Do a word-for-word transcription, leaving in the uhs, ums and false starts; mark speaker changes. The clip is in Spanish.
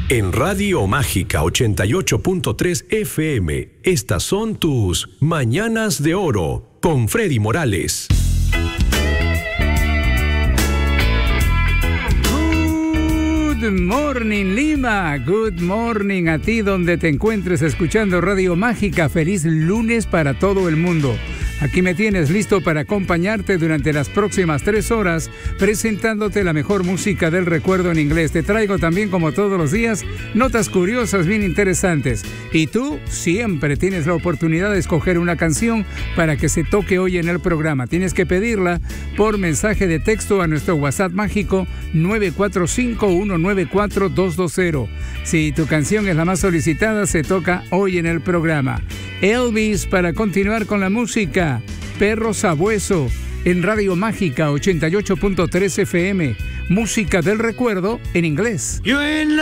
Speaker 1: En Radio Mágica ochenta y ocho punto tres F M, estas son tus Mañanas de Oro con Freddy Morales.
Speaker 2: Good morning, Lima. Good morning a ti donde te encuentres escuchando Radio Mágica. Feliz lunes para todo el mundo. Aquí me tienes listo para acompañarte durante las próximas tres horas, presentándote la mejor música del recuerdo en inglés. Te traigo también, como todos los días, notas curiosas bien interesantes. Y tú siempre tienes la oportunidad de escoger una canción para que se toque hoy en el programa. Tienes que pedirla por mensaje de texto a nuestro WhatsApp mágico nueve cuatro cinco, uno nueve cuatro, dos dos cero. Si tu canción es la más solicitada, se toca hoy en el programa. Elvis, para continuar con la música. Perro Sabueso, en Radio Mágica ochenta y ocho punto tres F M. Música del recuerdo en inglés.